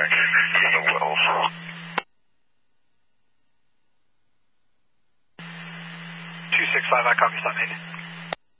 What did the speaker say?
to the wells. 265, I copy, stop maybe.